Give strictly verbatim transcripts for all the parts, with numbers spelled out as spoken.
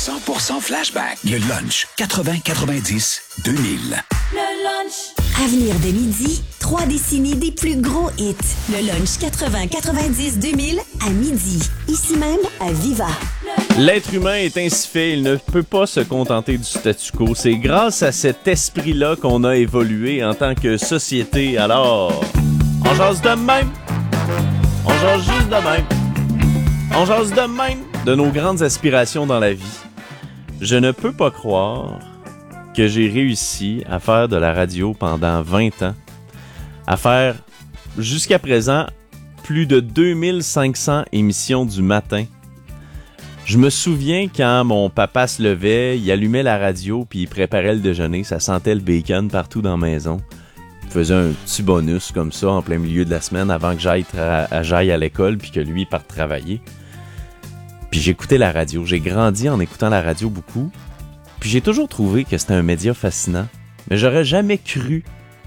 cent pour cent flashback. Le lunch quatre-vingts quatre-vingt-dix deux mille. Le lunch. Avenir de midi, trois décennies des plus gros hits. Le lunch quatre-vingts quatre-vingt-dix deux mille à midi. Ici même à Viva. L'être humain est ainsi fait, il ne peut pas se contenter du statu quo. C'est grâce à cet esprit-là qu'on a évolué en tant que société. Alors, on jase de même. On jase juste de même. On jase de même de nos grandes aspirations dans la vie. Je ne peux pas croire que j'ai réussi à faire de la radio pendant vingt ans, à faire jusqu'à présent plus de deux mille cinq cents émissions du matin. Je me souviens quand mon papa se levait, il allumait la radio puis il préparait le déjeuner, ça sentait le bacon partout dans la maison. Il faisait un petit bonus comme ça en plein milieu de la semaine avant que j'aille, tra- j'aille à l'école puis que lui parte travailler. Puis j'écoutais la radio, j'ai grandi en écoutant la radio beaucoup. Puis j'ai toujours trouvé que c'était un média fascinant, mais j'aurais jamais cru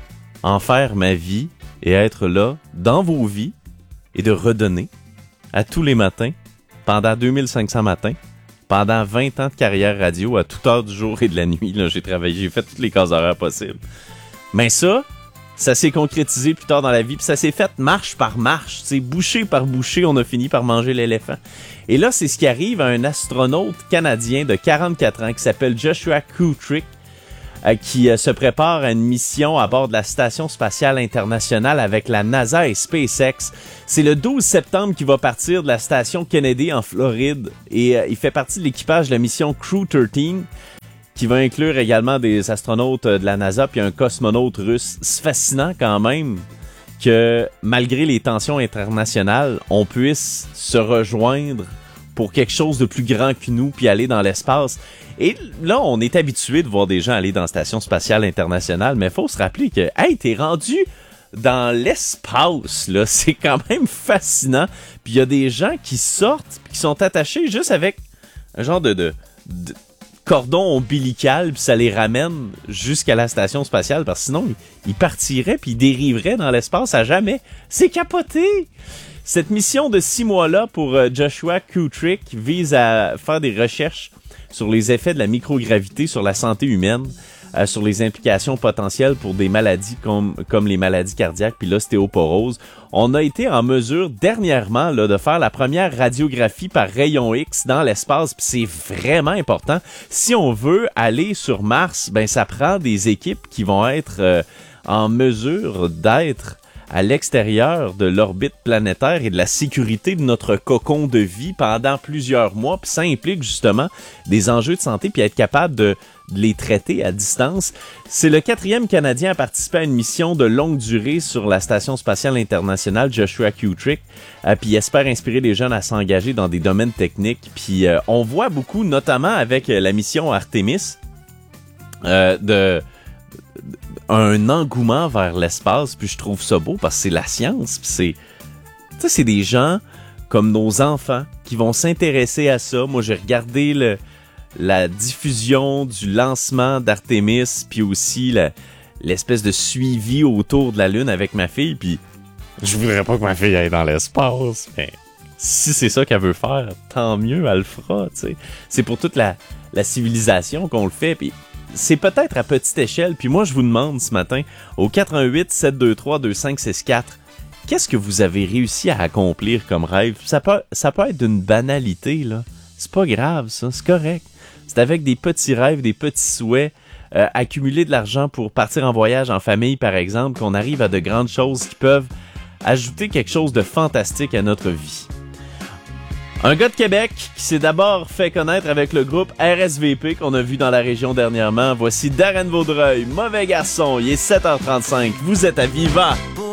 en faire ma vie et être là, dans vos vies, et de redonner à tous les matins, pendant deux mille cinq cents matins, pendant vingt ans de carrière radio, à toute heure du jour et de la nuit. Là, j'ai travaillé, j'ai fait toutes les cases horaires possibles. Mais ça, ça s'est concrétisé plus tard dans la vie, puis ça s'est fait marche par marche, tu sais, bouchée par bouchée, on a fini par manger l'éléphant. Et là, c'est ce qui arrive à un astronaute canadien de quarante-quatre ans qui s'appelle Joshua Kutrick, euh, qui euh, se prépare à une mission à bord de la Station spatiale internationale avec la NASA et SpaceX. C'est le douze septembre qu'il va partir de la station Kennedy en Floride et euh, il fait partie de l'équipage de la mission Crew treize, qui va inclure également des astronautes de la NASA puis un cosmonaute russe. C'est fascinant quand même que malgré les tensions internationales, on puisse se rejoindre pour quelque chose de plus grand que nous puis aller dans l'espace. Et là, on est habitué de voir des gens aller dans la Station spatiale internationale, mais il faut se rappeler que, hey, t'es rendu dans l'espace, là, c'est quand même fascinant. Puis il y a des gens qui sortent puis qui sont attachés juste avec un genre de... de, de cordon ombilical, puis ça les ramène jusqu'à la station spatiale, parce que sinon, ils, ils partiraient puis ils dériveraient dans l'espace à jamais. C'est capoté! Cette mission de six mois-là pour euh, Joshua Kutrick vise à faire des recherches sur les effets de la microgravité sur la santé humaine, euh, sur les implications potentielles pour des maladies comme, comme les maladies cardiaques puis l'ostéoporose. On a été en mesure dernièrement là, de faire la première radiographie par rayon X dans l'espace, puis c'est vraiment important. Si on veut aller sur Mars, ben ça prend des équipes qui vont être euh, en mesure d'être à l'extérieur de l'orbite planétaire et de la sécurité de notre cocon de vie pendant plusieurs mois, puis ça implique justement des enjeux de santé puis être capable de de les traiter à distance. C'est le quatrième Canadien à participer à une mission de longue durée sur la Station spatiale internationale, Joshua Kutrick, euh, puis il espère inspirer les jeunes à s'engager dans des domaines techniques. Puis euh, on voit beaucoup, notamment avec euh, la mission Artemis, euh, de, de un engouement vers l'espace, puis je trouve ça beau parce que c'est la science, puis c'est, tu sais, c'est des gens comme nos enfants qui vont s'intéresser à ça. Moi, j'ai regardé le la diffusion du lancement d'Artemis, puis aussi la, l'espèce de suivi autour de la Lune avec ma fille, puis je voudrais pas que ma fille aille dans l'espace, mais si c'est ça qu'elle veut faire, tant mieux, elle le fera, tu sais. C'est pour toute la, la civilisation qu'on le fait, puis c'est peut-être à petite échelle, puis moi je vous demande ce matin, au quatre un huit sept deux trois deux cinq six quatre, qu'est-ce que vous avez réussi à accomplir comme rêve? Ça peut, ça peut être d'une banalité, là. C'est pas grave, ça, c'est correct. C'est avec des petits rêves, des petits souhaits, euh, accumuler de l'argent pour partir en voyage en famille, par exemple, qu'on arrive à de grandes choses qui peuvent ajouter quelque chose de fantastique à notre vie. Un gars de Québec qui s'est d'abord fait connaître avec le groupe R S V P qu'on a vu dans la région dernièrement. Voici Darren Vaudreuil, Mauvais garçon, il est sept heures trente-cinq, vous êtes à Viva!